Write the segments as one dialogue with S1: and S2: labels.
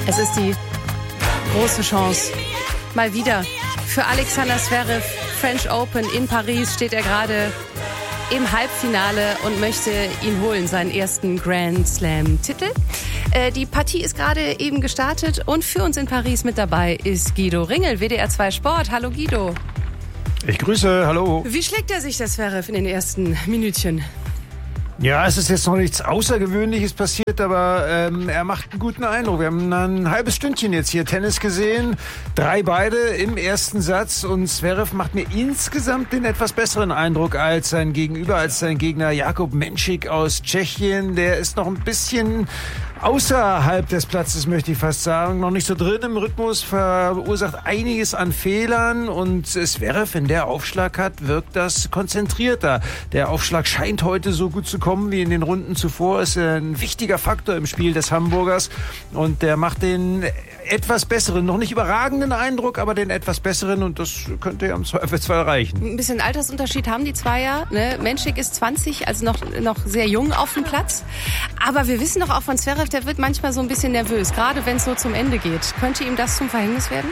S1: Es ist die große Chance. Mal wieder für Alexander Zverev. French Open in Paris steht er gerade im Halbfinale und möchte ihn holen, seinen ersten Grand Slam-Titel. Die Partie ist gerade eben gestartet und für uns in Paris mit dabei ist Guido Ringel, WDR 2 Sport. Hallo Guido.
S2: Ich grüße, hallo.
S1: Wie schlägt er sich, das Zverev, in den ersten Minütchen?
S2: Ja, es ist jetzt noch nichts Außergewöhnliches passiert, aber er macht einen guten Eindruck. Wir haben ein halbes Stündchen jetzt hier Tennis gesehen, 3 beide im ersten Satz und Zverev macht mir insgesamt den etwas besseren Eindruck als sein Gegenüber, als sein Gegner Jakub Menšík aus Tschechien. Der ist noch ein bisschen außerhalb des Platzes, möchte ich fast sagen, noch nicht so drin im Rhythmus, verursacht einiges an Fehlern und Zverev, wenn der Aufschlag hat, wirkt das konzentrierter. Der Aufschlag scheint heute so gut zu kommen wie in den Runden zuvor, ist ein wichtiger Faktor im Spiel des Hamburgers und der macht den etwas besseren, noch nicht überragenden Eindruck, aber den etwas besseren und das könnte ja im Zweifelsfall reichen.
S1: Ein bisschen Altersunterschied haben die zwei ja. Ne? Menšík ist 20, also noch sehr jung auf dem Platz. Aber wir wissen doch auch von Zverev, der wird manchmal so ein bisschen nervös, gerade wenn es so zum Ende geht. Könnte ihm das zum Verhängnis werden?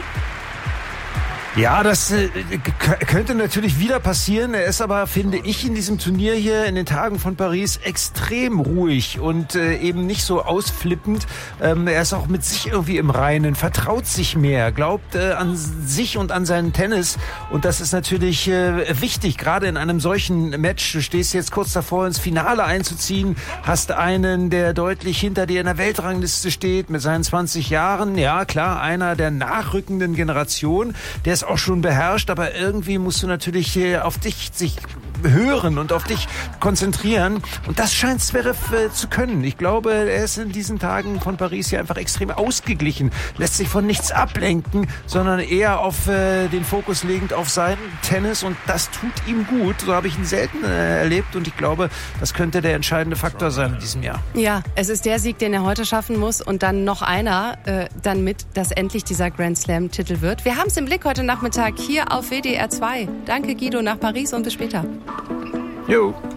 S2: Ja, das könnte natürlich wieder passieren. Er ist aber, finde ich, in diesem Turnier hier in den Tagen von Paris extrem ruhig und eben nicht so ausflippend. Er ist auch mit sich irgendwie im Reinen, vertraut sich mehr, glaubt an sich und an seinen Tennis. Und das ist natürlich wichtig, gerade in einem solchen Match. Du stehst jetzt kurz davor, ins Finale einzuziehen, hast einen, der deutlich hinter dir in der Weltrangliste steht mit seinen 20 Jahren. Ja, klar, einer der nachrückenden Generation, der ist auch schon beherrscht, aber irgendwie musst du natürlich auf dich sich hören und auf dich konzentrieren und das scheint Zverev zu können. Ich glaube, er ist in diesen Tagen von Paris hier einfach extrem ausgeglichen, lässt sich von nichts ablenken, sondern eher auf den Fokus legend auf sein Tennis und das tut ihm gut. So habe ich ihn selten erlebt und ich glaube, das könnte der entscheidende Faktor sein in diesem Jahr.
S1: Ja, es ist der Sieg, den er heute schaffen muss und dann noch einer dann mit, dass endlich dieser Grand Slam-Titel wird. Wir haben es im Blick heute Nachmittag hier auf WDR 2. Danke Guido nach Paris und bis später.
S2: Jo.